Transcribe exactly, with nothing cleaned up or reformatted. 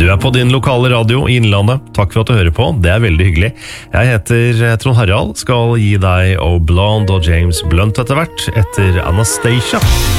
Du er på din lokale radio i Innlandet. Takk for at du hører på, det er veldig hyggelig. Jeg heter Trond Harald, skal gi deg O Blonde og James Blunt etter hvert, etter Anastacia.